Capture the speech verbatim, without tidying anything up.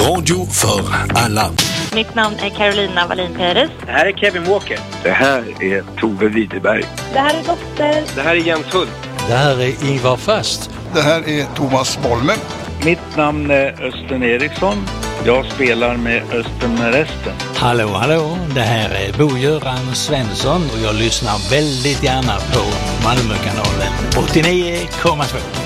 Radio för alla. Mitt namn är Carolina Wallin Perez. Det här är Kevin Walker. Det här är Tove Widerberg. Det här är Dotter. Det här är Jens Hult. Det här är Ingvar Fast. Det här är Thomas Bolmen. Mitt namn är Östen Eriksson. Jag spelar med Östen med resten. Hallå, hallå. Det här är Bo-Göran Svensson och jag lyssnar väldigt gärna på Malmökanalen åttionio komma två.